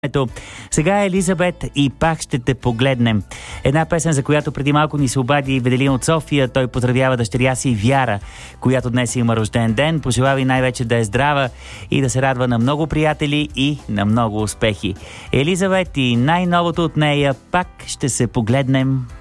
Сега е Елизабет и пак ще те погледнем. Една песен, за която преди малко ни се обади Веделин от София. Той поздравява дъщеря си Вяра, която днес има рожден ден. Пожелава и най-вече да е здрава и да се радва на много приятели и на много успехи. Елизабет и най-новото от нея, пак ще се погледнем.